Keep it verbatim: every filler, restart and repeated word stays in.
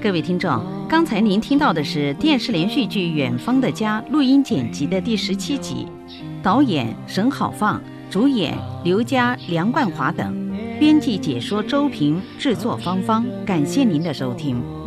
各位听众，刚才您听到的是电视连续剧《远方的家》录音剪辑的第十七集，导演沈好放，主演刘佳、梁冠华等，编辑解说周平，制作芳芳。感谢您的收听。